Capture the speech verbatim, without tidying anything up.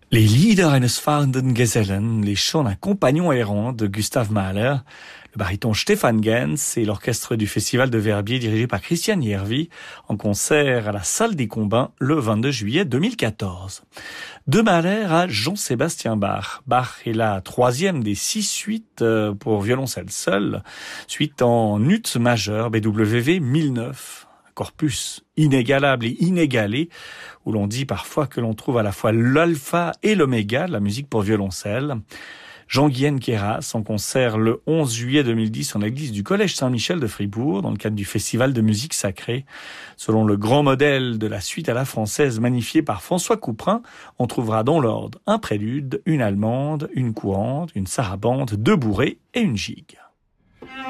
Les Lieder eines fahrenden Gesellen, les chants d'un compagnon errant de Gustav Mahler, le baryton Stefan Gens et l'orchestre du Festival de Verbier dirigé par Christian Järvi en concert à la Salle des Combins le vingt-deux juillet deux mille quatorze. De Mahler à Jean-Sébastien Bach. Bach est la troisième des six suites pour violoncelle seul, suite en ut majeur B W V mille neuf. Corpus inégalable et inégalé, où l'on dit parfois que l'on trouve à la fois l'alpha et l'oméga de la musique pour violoncelle. Jean-Guyen Queyras en concert le onze juillet deux mille dix en l'église du Collège Saint-Michel de Fribourg, dans le cadre du Festival de musique sacrée. Selon le grand modèle de la suite à la française magnifié par François Couperin, on trouvera dans l'ordre un prélude, une allemande, une courante, une sarabande, deux bourrées et une gigue.